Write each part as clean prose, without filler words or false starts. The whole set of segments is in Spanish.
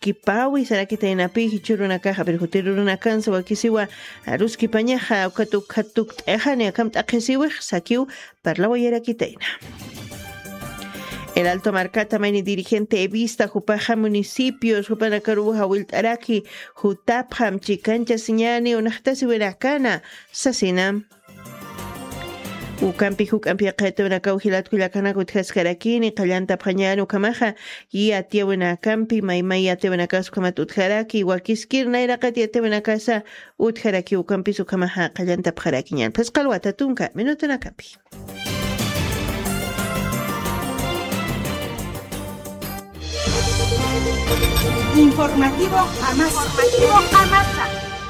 kipawi sarakita inapi hichuruna kaja pero hutiruna kansa wakisiwa aruski pañaja katuk ejane akam taqisiwi sakiu parlawa yarakitaina. El Alto Marcata maini dirigente evista Jupaja municipios Jupana Caruja Wiltaraki Jutapjam Chicancha Siñani Unahtasi Veracana Sasinam Ukampi Qete Unakaujilat Kulakana Kutjaskarakini Kallanta Pañan Ukamaja y Atia Unakampi Maimai Ate Unakas Kamatutjaraki Wakiskir Nairakati Ate Unakasa Utjaraki Ukampi Sukamaja Kallanta Pjarakiñan Pascalwata Tunka Minuto Nakapi. Informativo Amasa.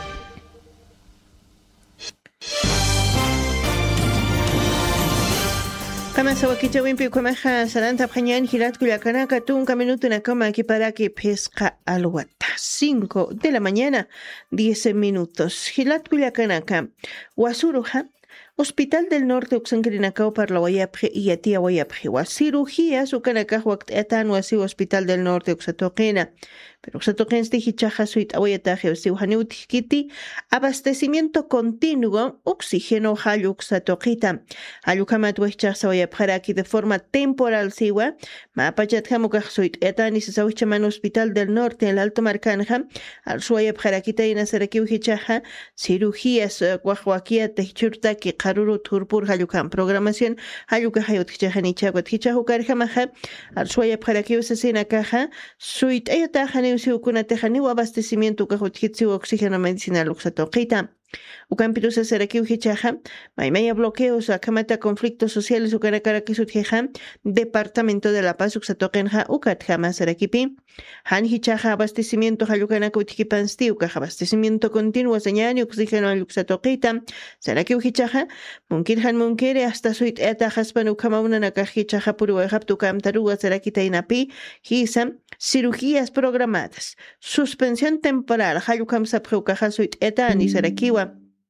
Kamasa wakichawimpi kumaja salanta pañan girat kuyakanaka tunka minuto na cama aquí para que pesca alwata 5 de la mañana 10 minutos girat kuyakanaka wasuruja Hospital del Norte Uxankirinacao para la Guayapje y Atia Guayapje. Cirugía su canacaj etan wasi Hospital del Norte Uxatoquena. Pero Uxatoquens de Hichaja suit Aguayataje Siuhaniutikiti. Abastecimiento continuo, oxígeno Hayuxatoquita. Hayukamat Wechasa Guayapjaraki de forma temporal siwa. Mapachat Hamukaj suit etan y Sesauchaman Hospital del Norte en el Alto Marcanja. Al Suayapjarakita y Nazaraki Hichaja. Cirugías Guajuaquia Techurta que Karuru Turpur Hayukan programación Hayuka Hayut Kichahanicha Kichahukarjamaja Arsuaya para que usasina caja suit ayatahani usiukuna tejani abastecimiento Kahutitsu oxígeno medicinal Uxatoquita Ucampitus Serakiu Hichaja, Maimaya bloqueos, Akamata conflictos sociales, Ucaracaraki Sutjeja, Departamento de la Paz, Uxatoquenja, Ucatjama Serakipi, Han Hichaja, abastecimiento Hayukanaka Utkipansti, abastecimiento continuo, señal, oxígeno al Uxatoquita, Serakiu Hichaja, Munkirhan Munkere, hasta Suit Eta Haspan Ukamauna Nakahichaja Puruajap Tukam Tarua Serakita Inapi, Hisam, cirugías programadas, suspensión temporal, Hayukam Saprukaja Suit Eta, Ani Serakiwa.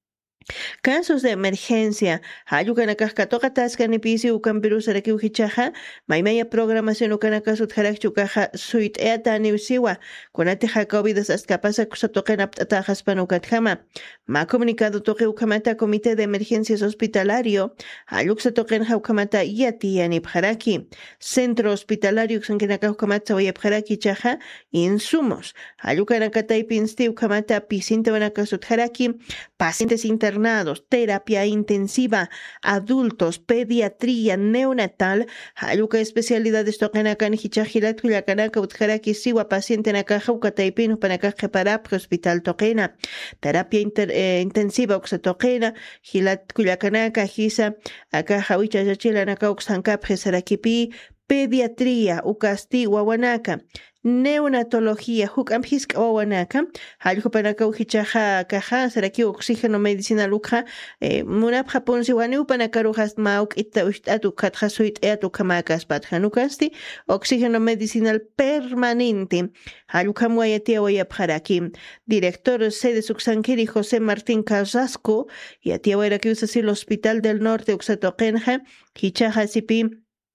Casos de emergencia, Hayukanakaka Tokataskan Episi Ukampiru Saraki Uhichaja, Maimaya programación Ukanakasut Harakchukaja Suit Eta Niusiwa, Konate Jacobidas Ascapasa Kusatoken Aptatajas Panukatjama, Ma comunicado Toque Ukamata Comité de Emergencias Hospitalario, Hayuxatoken Haukamata Yati Anipharaki, Centro Hospitalario Xankinaka Ukamata Oyapharaki Chaja, Insumos, Hayukanakata y Pinsti Ukamata Pisinta Vanakasut Haraki, pacientes internados, terapia intensiva, adultos, pediatría neonatal, hayuka especialidades toqanakan hichajilat kuyakanaka utjaraki siwa paciente nakaja ukataipin panakaje para hospital toqena, terapia intensiva uxatoqena, hilat kuyakanaka hisa akaja wicha chachila naka uxankapje sarakipi, pediatría ukasti wawanaka, neonatología hukamhisk wawanaka halhupanaka uhichaja kaja saraki oxígeno medicinal ukha munap japon siwani upanakarujas mauk itta atu katjasuit eatu kamakas patjanukasti oxígeno medicinal permanente halhukamwayatia wayapjaraki director sede Suxanquiri José Martín Carrasco y atiawayaraki usasi el Hospital del Norte uxatoqenja hichaja sipi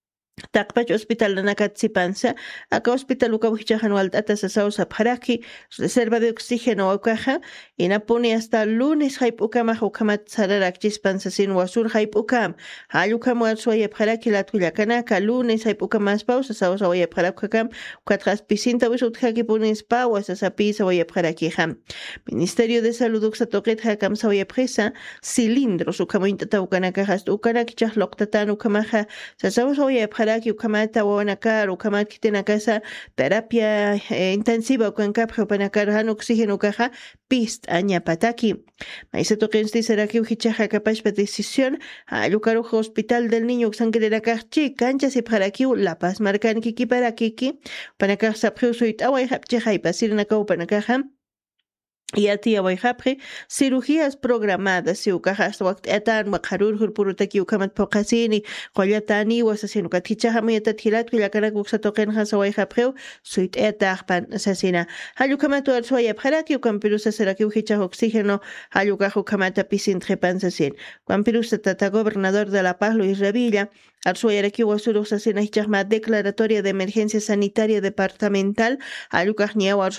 Takpach Hospital Nakatsipansa, acá Hospital Ukawichajan Waltata Sasausa Paraki, reserva de oxígeno Okaja, y Napuni hasta lunes Hype Ukama Hukamat Sararak Chispansa sin Wasur Hype Ukam, Hayukam Walsuaya Paraki la Tuyakanaka, lunes Hype Ukamas Pausa, Sausa Waya Parakam, Quatras Picinta Wisuthaki Punis Pauas, Asapisa Waya Parakiham. Ministerio de Salud Uxatoket Hakam Sawaya Presa, cilindros Ukaminta Ukanaka, Ukanakichah Loktatan Ukamaja, Sasausa Waya Paraki Ukamata Wanakar, Ukamat Kitenakasa, terapia intensiva Ukankapja Panakar oxígeno Kaja, Pist Añapataki. Maiseto Kensti Seraki Uhichaja Capaz de decisión, Ayukaruja Hospital del Niño Uxankerakachi, Canchas y Parakiu, La Paz Marcan Kiki Parakiki, Panakar Sapru Suit Away Hapcheja y Pasirnakau Panakaja. Y a ti Awayhapre, cirugías programadas, si ucajas etan, wakarur, hurpurutaki ukamat pokasini, koyatani, wasasino katichahameta tilat, kuyakanak uxatoken hasawayhapre, suit etahpan asesina. Hayukamato al suayapharaki, ukampirusa seraki uhicha oxígeno, hayukahu kamata pisintrepansasin. Campirusa tata gobernador de La Paz, Luis Revilla, al suayaraki wasuru sasina hichahma declaratoria de emergencia sanitaria departamental, hayukahniawa